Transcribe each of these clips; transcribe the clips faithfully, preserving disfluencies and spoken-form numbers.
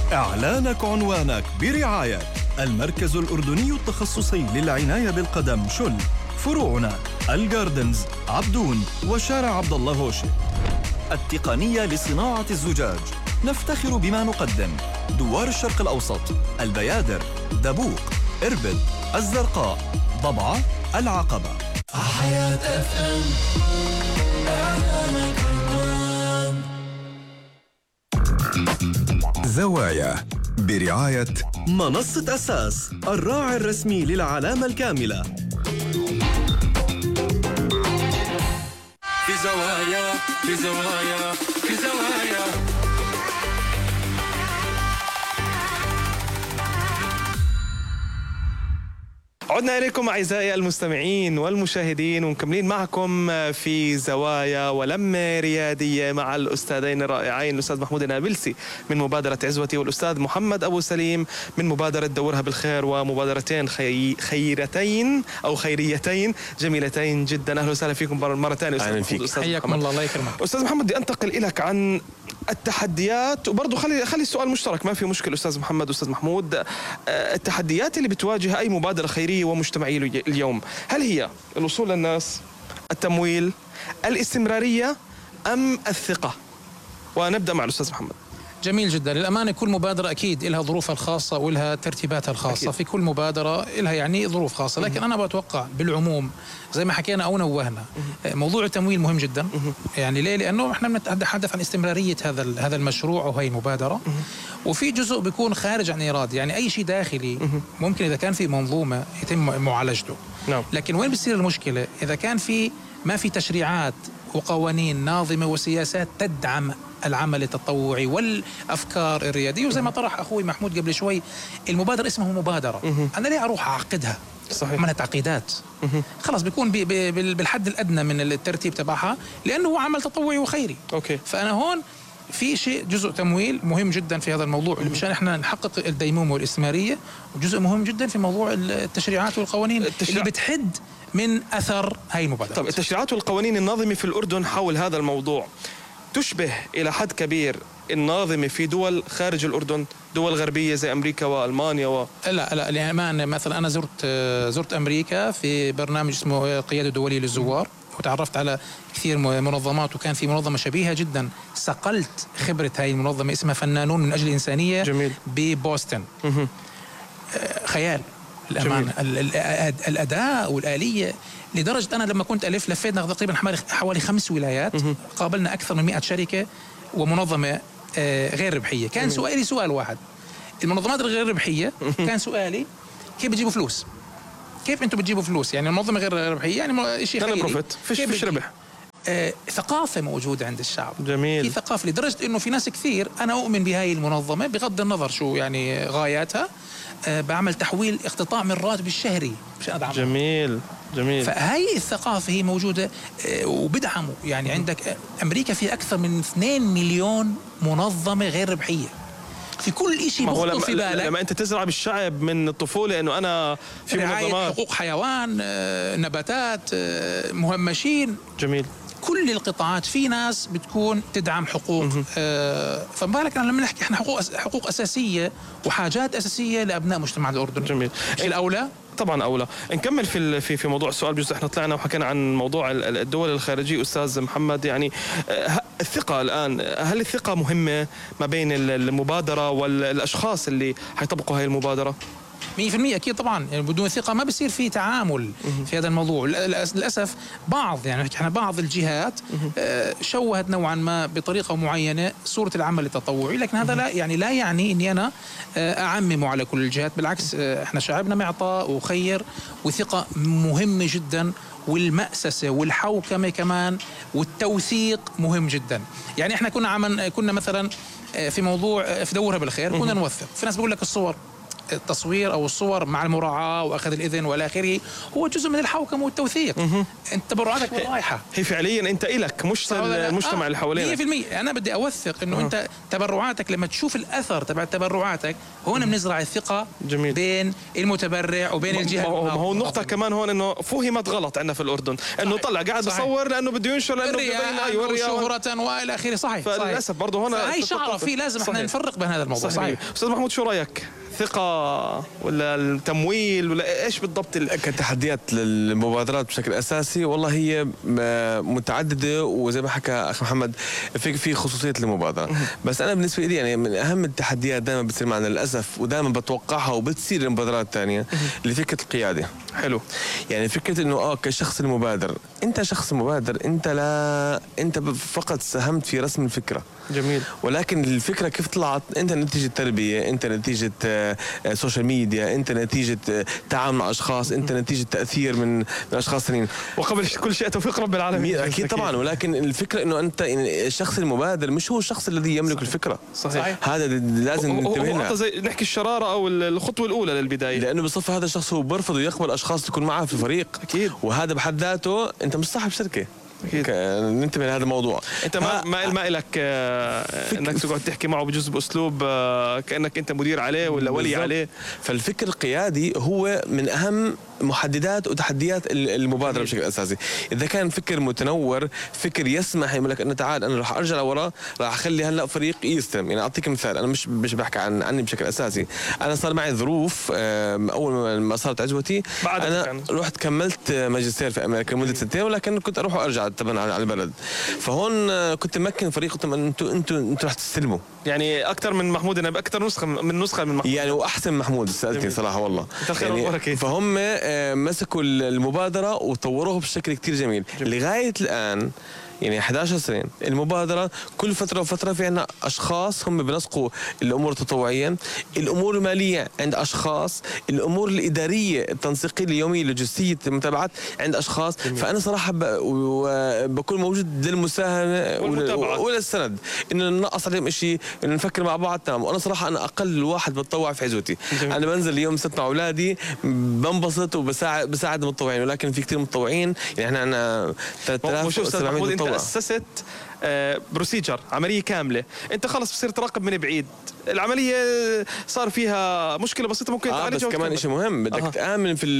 إعلانك عنوانك برعاية المركز الأردني التخصصي للعناية بالقدم شل، فروعنا الجاردنز، عبدون، وشارع عبد الله هوشي. التقنية لصناعة الزجاج، نفتخر بما نقدم: دوار الشرق الأوسط، البيادر، دبوق، إربد، الزرقاء، ضبعة، العقبة. حياة اف ام. زوايا برعاية منصة أساس، الراعي الرسمي للعلامة الكاملة. في زوايا في زوايا في زوايا. عدنا إليكم أعزائي المستمعين والمشاهدين، ومكملين معكم في زوايا ولمة ريادية مع الأستاذين الرائعين، الأستاذ محمود النابلسي من مبادرة عزوتي، والأستاذ محمد أبو سليم من مبادرة دورها بالخير، ومبادرتين خي... خيرتين أو خيريتين جميلتين جدا. أهلا وسهلا فيكم مرة ثانية أستاذ محمود. حياكم الله، الله يكرمك. أستاذ محمد، بدي أنتقل إليك عن التحديات، وبرضه خلي خلي السؤال مشترك، ما في مشكلة أستاذ محمد وأستاذ محمود. التحديات اللي بتواجه أي مبادرة خيرية ومجتمعية اليوم، هل هي الوصول للناس، التمويل، الاستمرارية، أم الثقة؟ ونبدأ مع الأستاذ محمد. جميل جدا. للأمانة كل مبادرة أكيد لها ظروفها الخاصة ولها ترتيباتها الخاصة أكيد. في كل مبادرة لها يعني ظروف خاصة، لكن أنا بتوقع بالعموم زي ما حكينا أو نوهنا، موضوع التمويل مهم جدا. يعني ليه؟ لأنه إحنا بنتحدث عن استمرارية هذا هذا المشروع أو هاي المبادرة، وفي جزء بيكون خارج عن إرادة، يعني أي شيء داخلي ممكن إذا كان في منظومة يتم معالجته. نعم. لكن وين بتصير المشكلة؟ إذا كان في ما في تشريعات وقوانين ناظمة وسياسات تدعم العمل التطوعي والأفكار الريادية. وزي ما طرح أخوي محمود قبل شوي، المبادرة اسمه مبادرة، أنا ليه أروح أعقدها؟ صحيح. منها تعقيدات، خلاص بيكون بي بي بالحد الأدنى من الترتيب تبعها، لأنه هو عمل تطوعي وخيري. أوكي. فأنا هون في شيء جزء تمويل مهم جدا في هذا الموضوع مشان احنا نحقق الديمومة والاستثمارية، وجزء مهم جدا في موضوع التشريعات والقوانين التشريع... اللي بتحد من أثر هاي المبادرة. طب التشريعات والقوانين الناظمة في الأردن حول هذا الموضوع تشبه إلى حد كبير الناظمة في دول خارج الأردن، دول غربية زي أمريكا وألمانيا و... لا لا للأمانة مثلا أنا زرت زرت أمريكا في برنامج اسمه قيادة دولية للزوار، وتعرفت على كثير منظمات، وكان في منظمة شبيهة جدا صقلت خبرة هاي المنظمة اسمها فنانون من أجل الإنسانية. جميل. ببوسطن. خيال الأمانة، الأداء والآلية، لدرجة أنا لما كنت ألف لفيتنا تقريبا حوالي خمس ولايات، قابلنا أكثر من مئة شركة ومنظمة غير ربحية. كان جميل. سؤالي سؤال واحد، المنظمات الغير ربحية كان سؤالي كيف بتجيبوا فلوس؟ كيف أنتم بتجيبوا فلوس؟ يعني المنظمة غير ربحية يعني شيء خيري، بروفيت، فيش فيش ربح. آه، ثقافة موجودة عند الشعب. جميل. في ثقافة لدرجة إنه في ناس كثير، أنا أؤمن بهاي المنظمة بغض النظر شو يعني غاياتها، آه بعمل تحويل اقتطاع من الراتب الشهري مشان أدعمه. جميل جميل. فهاي الثقافة هي موجودة، آه وبدعموا يعني. عندك آه أمريكا في أكثر من اثنين مليون منظمة غير ربحية في كل شيء بخطر في بالك. لما انت تزرع بالشعب من الطفوله انه انا في منظمات حقوق حيوان، آه نباتات، آه مهمشين. جميل. كل القطاعات في ناس بتكون تدعم حقوق. آه فما بالك لما نحكي احنا حقوق حقوق اساسيه وحاجات اساسيه لابناء مجتمع الاردن. جميل. مش الاولى؟ طبعا اولى. نكمل في في في موضوع السؤال، بجوز احنا طلعنا وحكينا عن موضوع الدول الخارجيه. استاذ محمد، يعني الثقه الان، هل الثقه مهمه ما بين المبادره والاشخاص اللي حيطبقوا هاي المبادره؟ مية بالمية أكيد طبعا، يعني بدون ثقة ما بصير في تعامل في هذا الموضوع. للأسف بعض يعني احنا بعض الجهات شوهت نوعا ما بطريقة معينة صورة العمل التطوعي، لكن هذا لا يعني لا يعني إني أنا أعممه على كل الجهات، بالعكس احنا شعبنا معطاء وخير، وثقة مهمة جدا، والمأسسة والحوكمة كمان والتوثيق مهم جدا. يعني احنا كنا عمل كنا مثلا في موضوع في دورها بالخير كنا نوثق، في ناس بيقول لك الصور التصوير او الصور مع المراعاه واخذ الاذن والى اخره هو جزء من الحوكمه والتوثيق. انت تبرعاتك رايحه هي فعليا انت الك مش المجتمع آه اللي حوالينك. مية بالمية انا بدي اوثق انه أه. انت تبرعاتك لما تشوف الاثر تبع تبرعاتك هون بنزرع الثقه جميل. بين المتبرع وبين الجهه. ما هو النقطه كمان هون انه فهمت غلط عندنا في الاردن انه طلع قاعد بصور لانه بده ينشر لانه بده يبين ايوه شهرة والى اخره. صحيح فللاسف برضه هون هي شعره في لازم احنا نفرق بين هذا الموضوع. صحيح. صحيح. استاذ محمود شو رايك؟ ثقة ولا التمويل ولا ايش بالضبط؟ كتحديات للمبادرات بشكل اساسي والله هي متعدده، وزي ما حكى اخ محمد في في خصوصيه المبادره. بس انا بالنسبه لي يعني من اهم التحديات دائما بتصير معنا للاسف ودائما بتوقعها وبتصير المبادرات الثانيه اللي فكره القياده. حلو. يعني فكره انه اه كشخص المبادر، انت شخص مبادر، انت لا انت فقط ساهمت في رسم الفكره. جميل. ولكن الفكره كيف طلعت انت نتيجه تربيه، انت نتيجه سوشيال ميديا، انت نتيجه تعامل مع اشخاص، انت نتيجه تاثير من من اشخاص ثانيين. وقبل كل شيء توفيق رب العالمين. اكيد طبعا. ولكن الفكره انه انت الشخص المبادر مش هو الشخص الذي يملك صحيح. الفكره. صحيح. هذا لازم ننتبه لها. زي نحكي الشراره او الخطوه الاولى للبدايه، لانه بصفه هذا الشخص هو برفض يقبل اشخاص تكون معه في فريق. اكيد. وهذا بحد ذاته انت مش صاحب شركه. أكيد. ننتبه لهذا الموضوع. انت ما ما ما لك آه انك تقعد تحكي معه بجزء باسلوب آه كانك انت مدير عليه ولا ولي بالزبط. عليه. فالفكر القيادي هو من اهم محددات وتحديات المبادره بشكل اساسي. اذا كان فكر متنور، فكر يسمح يقول لك انه تعال انا راح ارجع لورا، راح اخلي هلا فريق يستلم. يعني اعطيك مثال، انا مش مش بحكي عن عني بشكل اساسي. انا صار معي ظروف اول ما صارت عجوتي انا كان. رحت كملت ماجستير في امريكا لمده سنتين، ولكن كنت اروح وارجع طبعا على البلد. فهون كنت ممكن فريق قلت لهم انتم انتم انتم رح تستلموا. يعني اكثر من محمود، انا باكثر نسخه من نسخه من محمود يعني، واحسن محمود سالتني صراحه والله. يعني فهم مسكوا المبادرة وطوروها بشكل كتير جميل. جميل. لغاية الآن يعني إحدى عشرة سنة المبادرة كل فترة وفترة في عنا أشخاص هم بنسقوا الأمور التطوعية، الأمور المالية عند أشخاص، الأمور الإدارية التنسيقية اليومية اللوجستية المتابعات عند أشخاص. جميل. فأنا صراحة بكون موجود للمساهمة وللسند إنه ننقص عليهم شيء، إنه نفكر مع بعض. تمام. وأنا صراحة أنا أقل واحد بتطوع في عزوتي. جميل. أنا بنزل اليوم ست مع أولادي بنبسط وبساعد بساعد المتطوعين، ولكن في كتير متطوعين. يعني إحنا عندنا ثلاثة آلاف وسبعمية متطوع. أسست بروسيجر عملية كاملة، أنت خلص بصير تراقب من بعيد. العملية صار فيها مشكلة بسيطة ممكن آه بس كمان شيء مهم بدك آه. تآمن في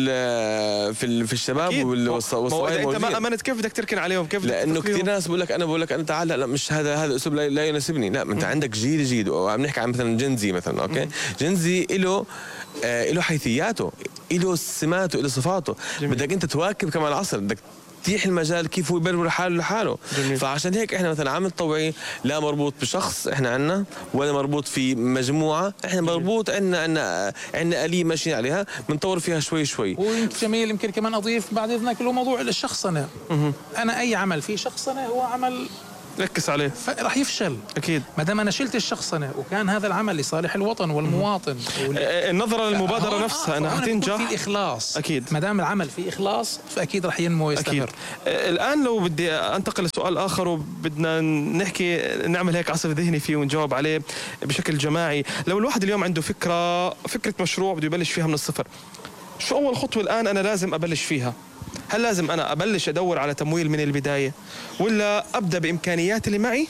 ال في ال في الشباب والصغيرين. أنت ما آمنت كيف بدك تركن عليهم؟ كيف لأنه كثير ناس بقول لك أنا بقول لك أنا تعال لا مش هذا هذا أسلوب لا يناسبني. لا أنت عندك جيل جديد، وعم نحكي عن مثلا جنزي مثلا. أوكي. جنزي له آه له حيثياته، له سماته، له صفاته. جميل. بدك أنت تواكب كمان العصر، بدك تيح المجال كيف هو يبرر حاله لحاله. جميل. فعشان هيك احنا مثلا عامل طوعي لا مربوط بشخص احنا عنا، ولا مربوط في مجموعه، احنا مربوط عندنا عندنا عندنا آلية ماشيين عليها بنطور فيها شوي شوي. وجميل يمكن كمان اضيف بعد اذنك له موضوع الشخصنه. انا اي عمل فيه شخصنه هو عمل ركز عليه راح يفشل. اكيد. ما دام انا شلت الشخصنه وكان هذا العمل لصالح الوطن والمواطن النظره للمبادره آه نفسها آه انها حتنجح في الاخلاص. اكيد. ما دام العمل فيه اخلاص فاكيد راح ينمو ويستمر. أكيد. الان لو بدي انتقل لسؤال اخر وبدنا نحكي نعمل هيك عصف ذهني فيه ونجاوب عليه بشكل جماعي. لو الواحد اليوم عنده فكره فكره مشروع بده يبلش فيها من الصفر، شو اول خطوه الان انا لازم ابلش فيها؟ هل لازم أنا أبلش أدور على تمويل من البداية، ولا أبدأ بإمكانيات اللي معي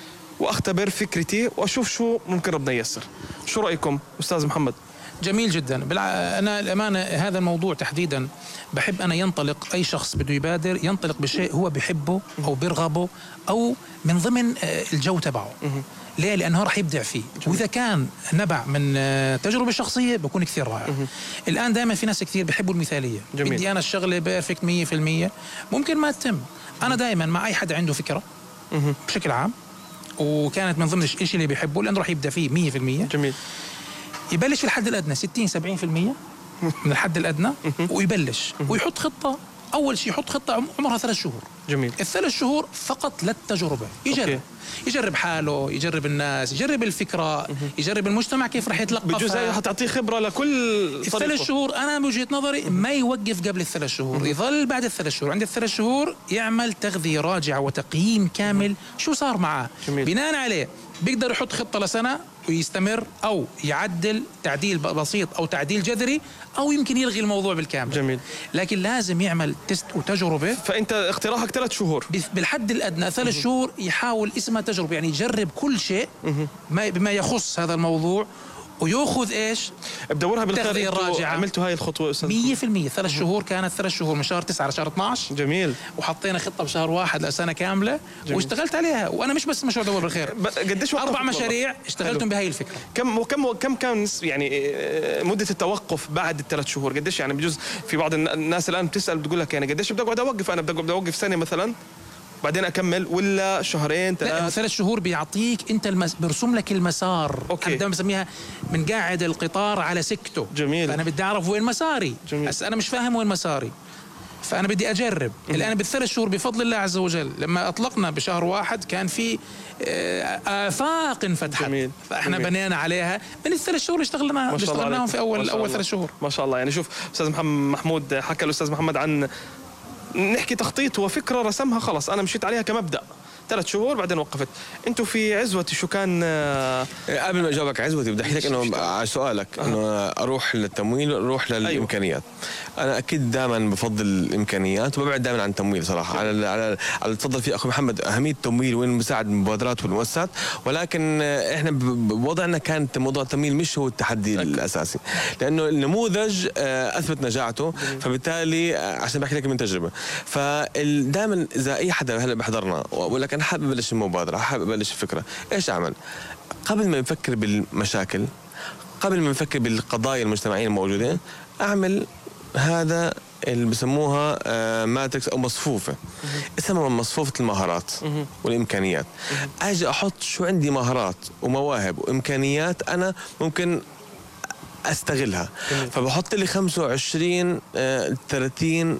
وأختبر فكرتي وأشوف شو ممكن ربنا ييسر؟ شو رأيكم أستاذ محمد؟ جميل جدا. بالع... أنا الأمانة هذا الموضوع تحديدا بحب أنا ينطلق أي شخص بده يبادر ينطلق بشيء هو بيحبه أو بيرغبه أو من ضمن الجو تبعه. ليه؟ لأنه راح يبدع فيه. جميل. وإذا كان نبع من تجربة شخصية بكون كثير رائع. مه. الآن دائما في ناس كثير بيحبوا المثالية. جميل. بدي أنا الشغلة بيرفكت مية في المية، ممكن ما تتم. أنا دائما مع أي حد عنده فكرة مه. بشكل عام وكانت من ضمن الشيء اللي بيحبه لأنه راح يبدع فيه مية في المية. جميل. يبلش في الحد الأدنى ستين سبعين في المية من الحد الأدنى ويبلش ويحط خطة. أول شيء يحط خطة عمرها ثلاث شهور. جميل. الثلاث شهور فقط للتجربة. يجرب. أوكي. يجرب حاله، يجرب الناس، يجرب الفكرة، يجرب المجتمع كيف رح يتلقى. بجوز هي حتعطيه خبرة لكل طريقه. الثلاث شهور أنا بوجهة نظري ما يوقف قبل الثلاث شهور، يظل بعد الثلاث شهور. عند الثلاث شهور يعمل تغذية راجعة وتقييم كامل شو صار معه. جميل. بناء عليه بيقدر يحط خطة لسنة ويستمر، أو يعدل تعديل بسيط أو تعديل جذري، أو يمكن يلغي الموضوع بالكامل. جميل. لكن لازم يعمل تست وتجربة. فأنت اقتراحك ثلاث شهور بالحد الأدنى، ثلاث شهور يحاول اسمها تجربة، يعني يجرب كل شيء بما يخص هذا الموضوع، ويأخذ إيش؟ بدورها بالخير. الراجعة. عملتوا هاي الخطوة أستاذ؟ مية في المية. ثلاث شهور كانت ثلاث شهور من شهر تسعة لشهر اثنا عشر. جميل. وحطينا خطة بشهر واحد لسنة كاملة. جميل. واشتغلت عليها، وأنا مش بس مشروع دور بالخير، قديش أربع مشاريع اشتغلتم بهاي الفكرة. كم وكم كم كان يعني مدة التوقف بعد الثلاث شهور؟ قديش يعني بجوز في بعض الناس الآن بتسأل بتقول لك يعني قديش بدي أقعد أوقف؟ أنا بدي أوقف سنة مثلا بعدين أكمل، ولا شهرين ثلاث؟ ثلاث شهور بيعطيك أنت المس... برسم لك المسار. أوكي. أنا دائما بسميها من قاعد القطار على سكته. جميل. فأنا بدي أعرف وين مساري. جميل. بس أنا مش فاهم وين مساري، فأنا بدي أجرب. الآن بالثلاث شهور بفضل الله عز وجل لما أطلقنا بشهر واحد كان في آفاق انفتحت. جميل. فإحنا جميل. بنينا عليها من الثلاث شهور اللي اشتغلنا اشتغلناهم في أول أول ثلاث شهور. ما شاء الله. يعني شوف أستاذ محمود حكى الأستاذ محمد عن نحكي تخطيط وفكرة رسمها، خلص أنا مشيت عليها كمبدأ ثلاث شهور بعدين وقفت. انتوا في عزوتي شو كان؟ قبل ما اجاوبك عزوتي بدي احكي لك انه على سؤالك أه. انه اروح للتمويل اروح للامكانيات. أيوه. انا اكيد دائما بفضل الامكانيات وببعد دائما عن التمويل صراحه. على على على تفضل في اخوي محمد اهميه التمويل وين مساعد المبادرات والمؤسسات، ولكن احنا بوضعنا كان موضوع التمويل مش هو التحدي أكيد. الاساسي، لانه النموذج اثبت نجاعته. جميل. فبالتالي عشان بحكي لك من تجربه، فدائما اذا اي حدا هلا بحضرنا بقول لك أنا حابب أبلش المبادرة، حابب أبلش الفكرة، إيش أعمل؟ قبل ما نفكر بالمشاكل، قبل ما نفكر بالقضايا المجتمعية الموجودة، أعمل هذا اللي بسموها ماتريكس أو مصفوفة، اسمها مصفوفة المهارات والإمكانيات. أجي أحط شو عندي مهارات ومواهب وإمكانيات أنا ممكن استغلها. جميل. فبحط لي خمسة وعشرين ثلاثين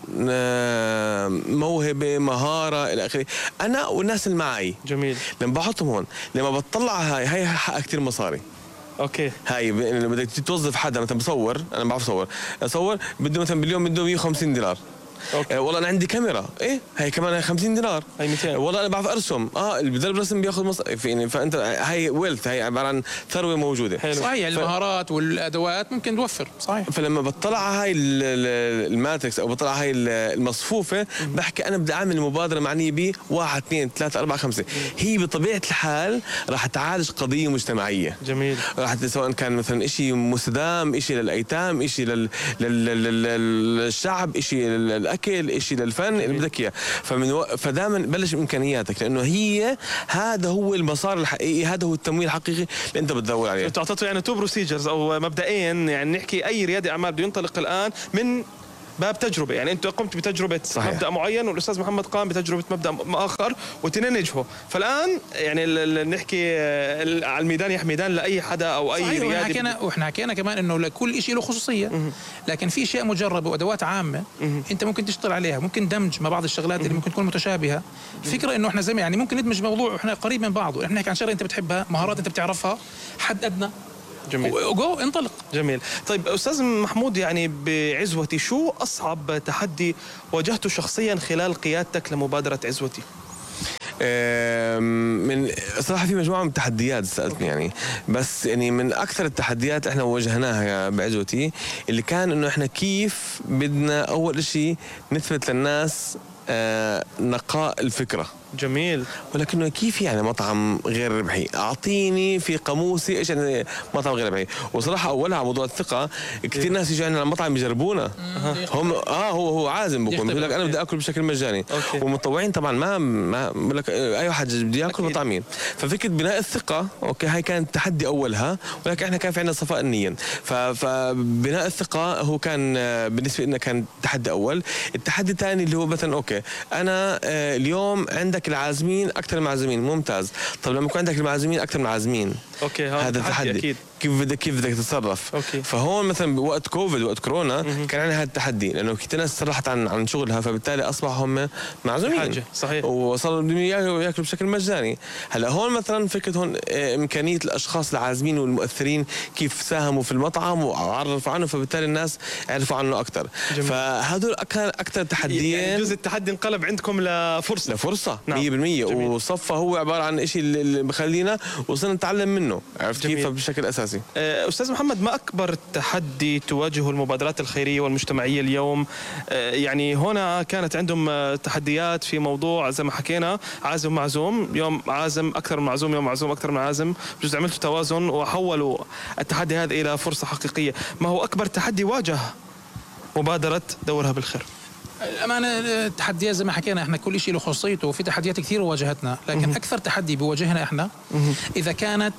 موهبه مهاره الى اخره انا والناس اللي معي. جميل. لما بحطهم هون لما بطلع هاي هاي حقق كثير مصاري. اوكي. هاي بدك توظف حدا مثلا بصور، انا بعرف اصور، اصور بده مثلا باليوم بده مية وخمسين دولار. أوكي. والله انا عندي كاميرا، ايه هي كمان خمسين دينار، هي مئتين. والله انا بعرف ارسم، اه اللي بيدرب رسم بياخذ مصاري يعني. فانت هي ويلث، هي عباره عن ثروه موجوده. حلو. صحيح. ف... المهارات والادوات ممكن توفر. صحيح. فلما بطلع هاي الماتريكس او بطلع هاي المصفوفه بحكي انا بدي اعمل مبادره معنيه ب واحد اثنين ثلاثة أربعة خمسة. هي بطبيعه الحال راح تعالج قضيه مجتمعيه. جميل. راح سواء كان مثلا شيء مستدام، شيء للايتام، شيء لل... لل... لل... للشعب، شيء لل اكل، شيء للفن اللي بدك اياه. فمن و... فدائما بلش بامكانياتك، لانه هي هذا هو المسار الحقيقي، هذا هو التمويل الحقيقي اللي انت بتدور عليه. انت اعطيته يعني تو بروسيجرز او مبدئيا، يعني نحكي اي ريادي اعمال بده ينطلق الان من باب تجربه. يعني انت قمت بتجربه صحيح. مبدا معين، والاستاذ محمد قام بتجربه مبدا اخر، واثنين نجحوا. فالان يعني نحكي على الميدان يا ميدان لاي حدا او اي صحيح. ريادي. حكينا واحنا حكينا كمان انه لكل شيء له خصوصيه. مه. لكن في اشياء مجربه وادوات عامه. مه. انت ممكن تشتغل عليها، ممكن دمج مع بعض الشغلات. مه. اللي ممكن تكون متشابهه. الفكره انه احنا زي ما يعني ممكن ندمج موضوع احنا قريب من بعضه، احنا نحكي عن شغله انت بتحبها، مهارات انت بتعرفها، حد ادنى. جميل. وجو انطلق. جميل. طيب استاذ محمود، يعني بعزوتي شو اصعب تحدي واجهته شخصيا خلال قيادتك لمبادره عزوتي؟ من صراحه في مجموعه من التحديات سالتني يعني، بس يعني من اكثر التحديات احنا واجهناها بعزوتي اللي كان انه احنا كيف بدنا اول شيء نثبت للناس آه نقاء الفكره. جميل. ولكنه كيف يعني مطعم غير ربحي؟ اعطيني في قاموسي ايش يعني مطعم غير ربحي. وصراحه اولها موضوع الثقه، كثير ناس يجوا عندنا المطعم يجربونا. هم اه هو هو عازم بكون بيقول لك انا بدي اكل بشكل مجاني. أوكي. والمتطوعين طبعا ما ما بقول لك اي واحد بده ياكل مطعمين. ففكره بناء الثقه اوكي هاي كانت تحدي اولها، ولكن احنا كان في عندنا صفاء النيه. فبناء الثقه هو كان بالنسبه لنا كان تحدي اول. التحدي الثاني اللي هو مثلا اوكي انا اليوم عندك العازمين اكثر من العازمين، ممتاز. طب لما يكون عندك المعازمين اكثر من العازمين، اوكي هذا تحدي اكيد. كيف بدك كيف بدك تتصرف. أوكي. فهون مثلا بوقت كوفيد وقت كورونا مم. كان عندنا هذا التحدي لانه كثير ناس تسرحت عن عن شغلها فبالتالي اصبحوا هم معزومين حاجة. صحيح. وصاروا بدهم ياكلوا بشكل مجاني. هلا هون مثلا فكره هون امكانيه الاشخاص العازمين والمؤثرين كيف ساهموا في المطعم وعرفوا عنه فبالتالي الناس عرفوا عنه اكثر. فهدول كان اكثر تحديين. يعني جزء التحدي انقلب عندكم لفرصه لفرصه نعم. مية بالمية وصفى هو عباره عن شيء اللي بخلينا وصلنا نتعلم منه. عرفت كيف بشكل اساسي. استاذ محمد، ما اكبر تحدي تواجهه المبادرات الخيريه والمجتمعيه اليوم؟ يعني هنا كانت عندهم تحديات في موضوع زي ما حكينا عازم معزوم، يوم عازم اكثر من معزوم، يوم معزوم اكثر من عازم، بجوز عملتوا توازن وحولوا التحدي هذا الى فرصه حقيقيه. ما هو اكبر تحدي واجه مبادره دورها بالخير؟ الأمانة التحديات زي ما حكينا احنا كل شيء له خصيته، وفي تحديات كثير واجهتنا، لكن أكثر تحدي بيواجهنا احنا إذا كانت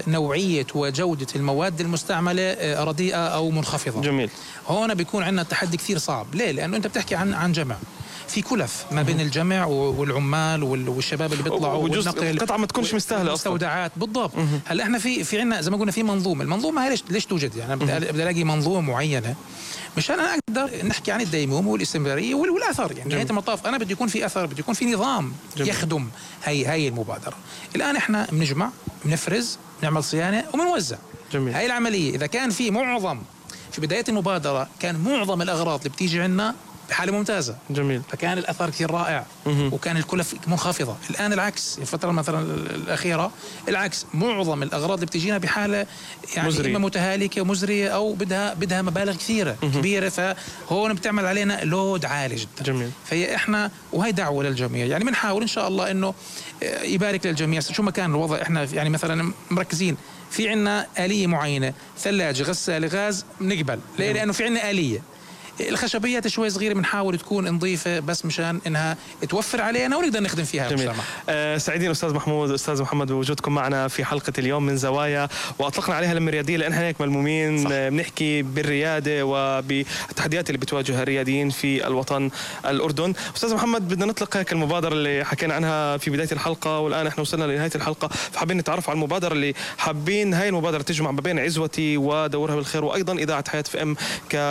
نوعية وجودة المواد المستعملة رديئة أو منخفضة. جميل. هون بيكون عندنا تحدي كثير صعب. ليه؟ لأنه أنت بتحكي عن عن جمع، في كلف ما بين الجمع والعمال والشباب اللي بيطلعوا وجزء القطعه ما تكونش مستاهله اصلا، مستودعات بالضبط. هلا احنا في في عندنا زي ما قلنا في منظومه، المنظومه هاي ليش ليش توجد؟ يعني بدي الاقي منظومه معينه مشان انا اقدر نحكي عن الديمومه والاستمراريه والاثر. يعني نهايه المطاف انا بدي يكون في اثر، بدي يكون في نظام جميل. يخدم هي هي المبادره. الان احنا بنجمع، بنفرز، بنعمل صيانه وبنوزع. جميل. هاي العمليه اذا كان في معظم في بدايه المبادره كان معظم الاغراض اللي بتيجي عندنا بحالة ممتازة. جميل. فكان الأثر كثير رائع مه. وكان الكلف منخفضة. الآن العكس، الفترة مثلا الأخيرة العكس، معظم الأغراض اللي بتجينا بحالة يعني مزرية. إما متهالكة ومزرية أو بدها بدها مبالغ كثيرة مه. كبيرة، فهون بتعمل علينا لود عالي جدا. جميل. فهي إحنا وهي دعوة للجميع، يعني بنحاول إن شاء الله إنه يبارك للجميع شو ما كان الوضع. إحنا يعني مثلا مركزين في عنا آلية معينة، ثلاجة، غسالة، غاز، بنقبل. ليه؟ لأنه في عنا آلية. الخشبيات شوي صغيره بنحاول تكون نظيفه بس مشان انها توفر علينا ونقدر نخدم فيها. جميل. آه سعيدين استاذ محمود استاذ محمد بوجودكم معنا في حلقه اليوم من زوايا، واطلقنا عليها لما الرياديه لان احنا هيك ملمومين آه بنحكي بالرياده وبالتحديات اللي بتواجه الرياديين في الوطن الاردن. استاذ محمد، بدنا نطلق هيك المبادره اللي حكينا عنها في بدايه الحلقه والان احنا وصلنا لنهايه الحلقه، فحابين نتعرف على المبادره اللي حابين هاي المبادره تجمع ما بين عزوتي ودورها بالخير وايضا اذاعه حياه اف ام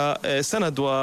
كسند و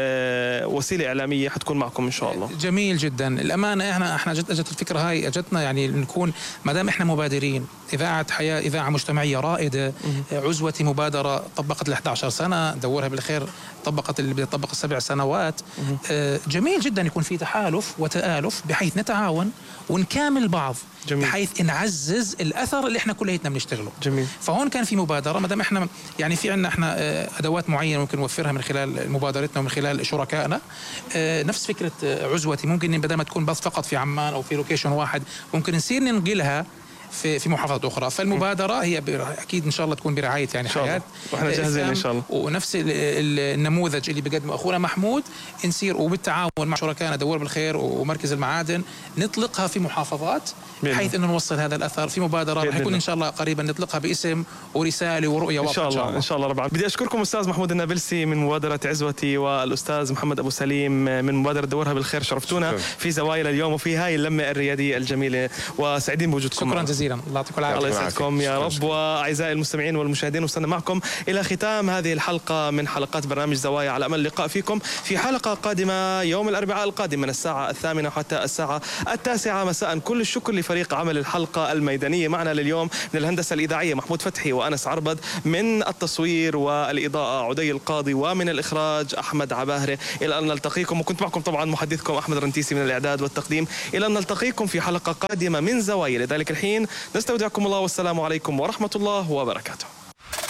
وسيله اعلاميه حتكون معكم ان شاء الله. جميل جدا. الامانه احنا احنا جت اجت الفكره هاي اجتنا يعني نكون ما دام احنا مبادرين، اذاعه حياه اذاعه مجتمعيه رائده، عزوتي مبادره طبقت ل إحدى عشرة سنه، دورها بالخير طبقت اللي بدها تطبق سبع سنوات. جميل جدا يكون في تحالف وتآلف بحيث نتعاون ونكامل بعض. جميل. بحيث نعزز الاثر اللي احنا كليتنا بنشتغله. جميل. فهون كان في مبادره ما دام احنا يعني في عندنا احنا ادوات معينه ممكن نوفرها من خلال مبادرتنا ومن خلال شركائنا. نفس فكره عزوتي ممكن بدل ما تكون بس فقط في عمان او في لوكيشن واحد ممكن نصير ننقلها في في محافظات اخرى. فالمبادره هي اكيد ان شاء الله تكون برعايه يعني حياه، واحنا جاهزين ان شاء الله. ونفس النموذج اللي بقدمه اخونا محمود نسير وبالتعاون مع شركائنا دور بالخير ومركز المعادن نطلقها في محافظات بحيث انه نوصل هذا الاثر في مبادره رح يكون ان شاء الله قريبا نطلقها باسم ورساله ورؤيه واضحه ان شاء الله. ان شاء الله ربع. بدي اشكركم استاذ محمود النابلسي من مبادره عزوتي والاستاذ محمد ابو سليم من مبادره دورها بالخير، شرفتونا شكرا. في زوايا اليوم وفي هاي اللمه الرياديه الجميله وسعيدين بوجودكم. شكرا جزيلا. الله يعطيكم العافيه. الله يسعدكم يا رب. واعزائي المستمعين والمشاهدين وصلنا معكم الى ختام هذه الحلقه من حلقات برنامج زوايا، على امل اللقاء فيكم في حلقه قادمه يوم الاربعاء القادم من الساعه الثامنه حتى الساعه التاسعه مساء. كل الشكر لفريق عمل الحلقه الميدانيه معنا لليوم من الهندسه الاذاعيه محمود فتحي وانس عربد، من التصوير والاضاءه عدي القاضي، ومن الاخراج احمد عباهره. الى ان نلتقيكم، وكنت معكم طبعا محدثكم احمد رنتيسي من الاعداد والتقديم. الى ان نلتقيكم في حلقه قادمه من زوايا، لذلك الحين نستودعكم الله والسلام عليكم ورحمه الله وبركاته.